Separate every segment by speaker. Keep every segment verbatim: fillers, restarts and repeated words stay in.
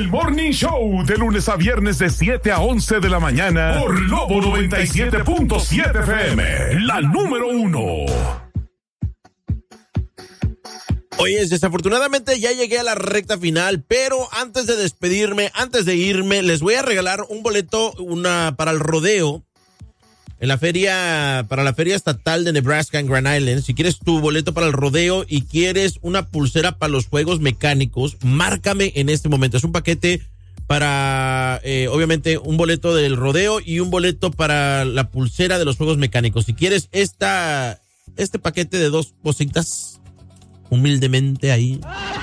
Speaker 1: El Morning Show, de lunes a viernes de siete a once de la mañana por Lobo noventa y siete punto siete F M, la número uno.
Speaker 2: Oye, desafortunadamente ya llegué a la recta final, pero antes de despedirme, antes de irme, les voy a regalar un boleto una para el rodeo en la feria, para la feria estatal de Nebraska en Grand Island. Si quieres tu boleto para el rodeo y quieres una pulsera para los juegos mecánicos, márcame en este momento. Es un paquete para, eh, obviamente, un boleto del rodeo y un boleto para la pulsera de los juegos mecánicos. Si quieres esta, este paquete de dos cositas, humildemente ahí.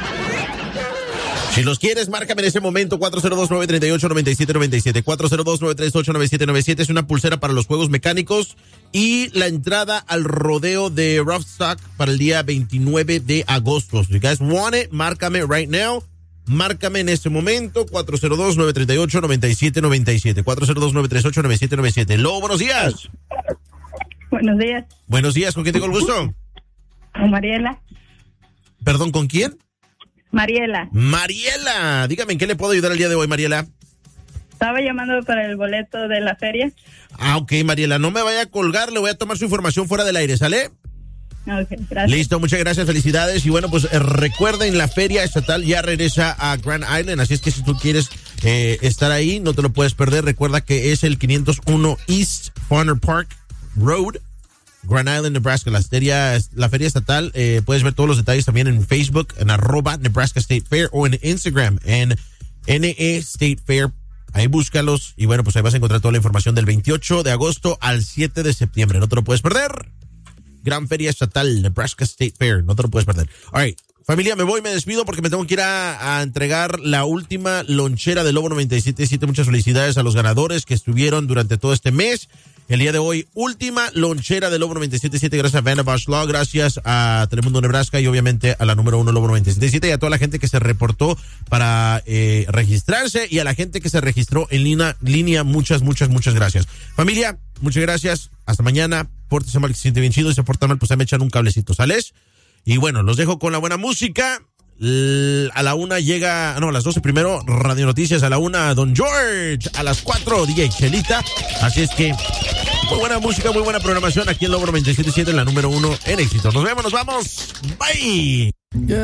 Speaker 2: Si los quieres, márcame en ese momento cuatro cero dos, nueve tres ocho, nueve siete nueve siete. cuatro cero dos, nueve tres ocho, nueve siete nueve siete. Es una pulsera para los juegos mecánicos y la entrada al rodeo de Rough Stock para el día veintinueve de agosto. Si you guys want it, márcame right now. Márcame en ese momento cuatro cero dos, nueve tres ocho, nueve siete nueve siete. cuatro cero dos, nueve tres ocho, nueve siete nueve siete. Lobo, buenos días.
Speaker 3: Buenos días.
Speaker 2: Buenos días, ¿con quién tengo el gusto?
Speaker 3: Con Mariela.
Speaker 2: ¿Perdón, con quién?
Speaker 3: Mariela.
Speaker 2: Mariela, dígame, ¿en qué le puedo ayudar el día de hoy, Mariela?
Speaker 3: Estaba llamando para el boleto de la feria.
Speaker 2: Ah, ok, Mariela, no me vaya a colgar, le voy a tomar su información fuera del aire, ¿sale?
Speaker 3: Ok, gracias.
Speaker 2: Listo, muchas gracias, felicidades. Y bueno, pues eh, recuerden, la feria estatal ya regresa a Grand Island, así es que si tú quieres eh, estar ahí, no te lo puedes perder. Recuerda que es el quinientos uno East Farner Park Road, Grand Island, Nebraska. La feria, la feria estatal, eh, puedes ver todos los detalles también en Facebook, en arroba Nebraska State Fair, o en Instagram, en N E State Fair. Ahí búscalos y bueno, pues ahí vas a encontrar toda la información del veintiocho de agosto al siete de septiembre. No te lo puedes perder. Gran Feria Estatal, Nebraska State Fair. No te lo puedes perder. All right. Familia, me voy, me despido porque me tengo que ir a, a entregar la última lonchera de Lobo noventa y siete punto siete. Muchas felicidades a los ganadores que estuvieron durante todo este mes. El día de hoy, última lonchera de Lobo noventa y siete punto siete. Gracias a Vanna Bosch Law, gracias a Telemundo Nebraska y obviamente a la número uno Lobo noventa y siete punto siete y a toda la gente que se reportó para eh, registrarse y a la gente que se registró en línea, línea. Muchas, muchas, muchas gracias. Familia, muchas gracias. Hasta mañana. Pórtese mal, que se siente bien chido, y se porta mal, pues ahí me echan un cablecito, ¿sales? Y bueno, los dejo con la buena música. L- a la una llega, no, a las doce primero, Radio Noticias. A la una, Don George. A las cuatro, D J Chelita. Así es que, muy buena música, muy buena programación aquí en Lobo noventa y siete punto siete, la número uno en éxito. Nos vemos, nos vamos. Bye.